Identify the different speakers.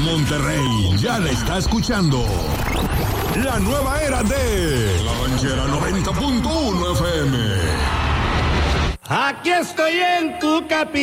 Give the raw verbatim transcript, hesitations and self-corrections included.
Speaker 1: Monterrey ya la está escuchando. La nueva era de La Ranchera noventa punto uno F M.
Speaker 2: Aquí estoy en tu capital.